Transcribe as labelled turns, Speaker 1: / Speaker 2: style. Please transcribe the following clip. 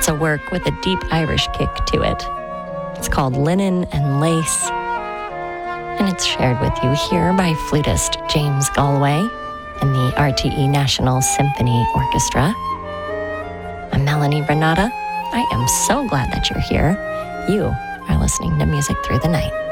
Speaker 1: a work with a deep Irish kick to it. It's called Linen and Lace, and it's shared with you here by flutist James Galway and the RTE National Symphony Orchestra. I'm Melanie Renata. I am so glad that you're here. You are listening to Music Through the Night.